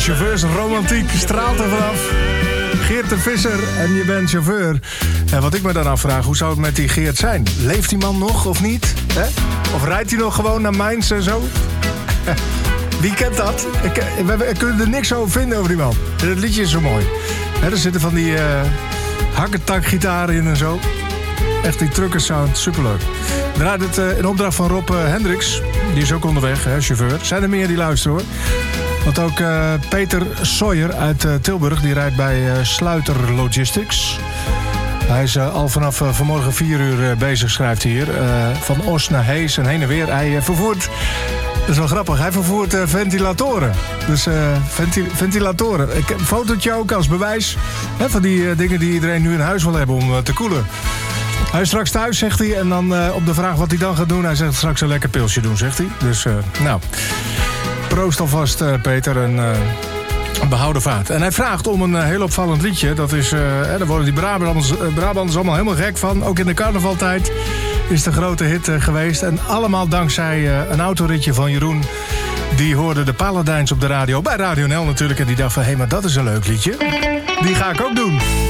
chauffeursromantiek straalt er vanaf. Geert de Visser en je bent chauffeur. En wat ik me dan afvraag, hoe zou het met die Geert zijn? Leeft die man nog of niet? Hè? Of rijdt hij nog gewoon naar Mainz en zo? Wie kent dat? We kunnen er niks over vinden over die man. Het liedje is zo mooi. Er zitten van die hakketakgitaren in en zo. Echt die truckersound, superleuk. Draait het in opdracht van Rob Hendricks. Die is ook onderweg, hè, chauffeur. Zijn er meer die luisteren, hoor. Want ook Peter Sawyer uit Tilburg, die rijdt bij Sluiter Logistics. Hij is al vanaf vanmorgen 4 uur bezig, schrijft hij hier. Van Os naar Hees en heen en weer. Hij vervoert, dat is wel grappig, hij vervoert ventilatoren. Dus ventilatoren. Een fotootje ook als bewijs, hè, van die dingen die iedereen nu in huis wil hebben om te koelen. Hij is straks thuis, zegt hij. En dan op de vraag wat hij dan gaat doen, hij zegt straks een lekker pilsje doen, zegt hij. Dus nou, proost alvast Peter en behouden vaart. En hij vraagt om een heel opvallend liedje. Dat is, daar worden die Brabanders allemaal helemaal gek van. Ook in de carnavaltijd is de grote hit geweest. En allemaal dankzij een autoritje van Jeroen. Die hoorde de Paladijns op de radio. Bij Radio NL natuurlijk. En die dacht van, hé, maar dat is een leuk liedje. Die ga ik ook doen.